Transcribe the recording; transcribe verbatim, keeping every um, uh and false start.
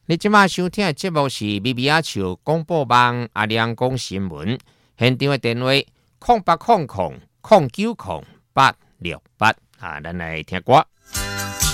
你即马收听的节目是咪咪仔笑广播网阿亮讲新闻，现场的电话空八空空空九空八六八啊，咱来听歌。